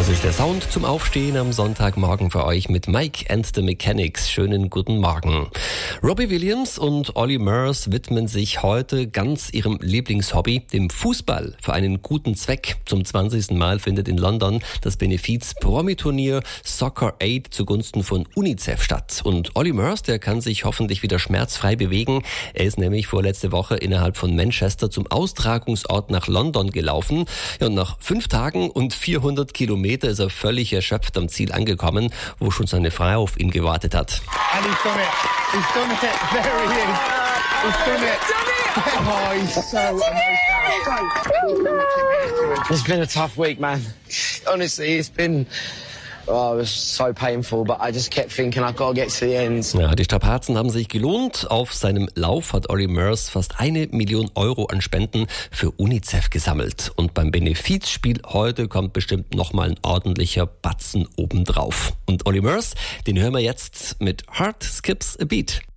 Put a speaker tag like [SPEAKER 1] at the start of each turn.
[SPEAKER 1] Das ist der Sound zum Aufstehen am Sonntagmorgen für euch mit Mike and the Mechanics. Schönen guten Morgen. Robbie Williams und Olly Murs widmen sich heute ganz ihrem Lieblingshobby, dem Fußball, für einen guten Zweck. Zum 20. Mal findet in London das Benefiz-Promi-Turnier Soccer Aid zugunsten von UNICEF statt. Und Olly Murs, der kann sich hoffentlich wieder schmerzfrei bewegen. Er ist nämlich vorletzte Woche innerhalb von Manchester zum Austragungsort nach London gelaufen. Ja, und nach 5 Tagen und 400 Kilometer ist er völlig erschöpft am Ziel angekommen, wo schon seine Frau auf ihn gewartet hat.
[SPEAKER 2] And he's done it. He's done it. There he is. He's done it. Oh, he's so emotional.
[SPEAKER 3] It's been a tough week, man. Honestly, it was so painful, but I just kept thinking I've got to get to the end.
[SPEAKER 1] Ja, die Strapazen haben sich gelohnt. Auf seinem Lauf hat Olly Murs fast 1 Million Euro an Spenden für UNICEF gesammelt. Und beim Benefizspiel heute kommt bestimmt nochmal ein ordentlicher Batzen obendrauf. Und Olly Murs, den hören wir jetzt mit Heart Skips a Beat.